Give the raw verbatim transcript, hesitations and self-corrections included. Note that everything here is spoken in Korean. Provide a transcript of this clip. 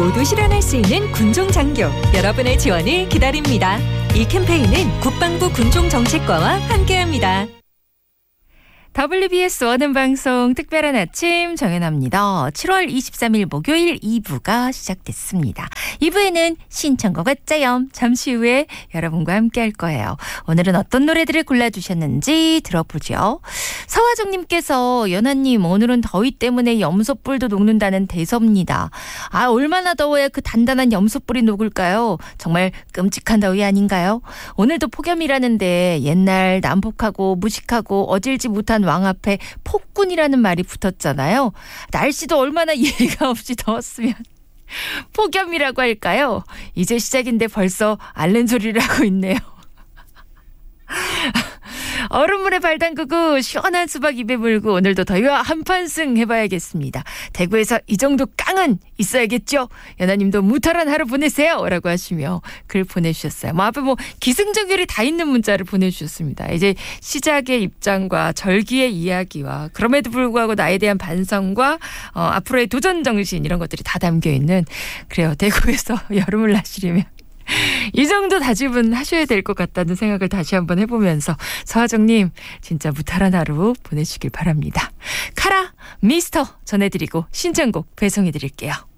모두 실현할 수 있는 군종장교, 여러분의 지원을 기다립니다. 이 캠페인은 국방부 군종정책과와 함께합니다. 더블유비에스 원음방송 특별한 아침 정연아입니다. 칠월 이십삼일 목요일 이 부가 시작됐습니다. 이 부에는 신청곡 짜염 잠시 후에 여러분과 함께 할 거예요. 오늘은 어떤 노래들을 골라주셨는지 들어보죠. 서화정님께서 연아님 오늘은 더위 때문에 염소뿔도 녹는다는 대서입니다. 아 얼마나 더워야 그 단단한 염소뿔이 녹을까요? 정말 끔찍한 더위 아닌가요? 오늘도 폭염이라는데 옛날 난폭하고 무식하고 어질지 못한 왕 앞에 폭군이라는 말이 붙었잖아요. 날씨도 얼마나 예의가 없이 더웠으면 폭염이라고 할까요? 이제 시작인데 벌써 앓는 소리를 하고 있네요. 얼음물에 발 담그고 시원한 수박 입에 물고 오늘도 더위와 한판승 해봐야겠습니다. 대구에서 이 정도 깡은 있어야겠죠. 연아님도 무탈한 하루 보내세요 라고 하시며 글 보내주셨어요. 뭐 앞에 뭐 기승전결이 다 있는 문자를 보내주셨습니다. 이제 시작의 입장과 절기의 이야기와 그럼에도 불구하고 나에 대한 반성과 어, 앞으로의 도전 정신 이런 것들이 다 담겨있는 그래요. 대구에서 여름을 나시려면 이 정도 다짐은 하셔야 될 것 같다는 생각을 다시 한번 해보면서 서하정님 진짜 무탈한 하루 보내시길 바랍니다. 카라 미스터 전해드리고 신청곡 배송해드릴게요.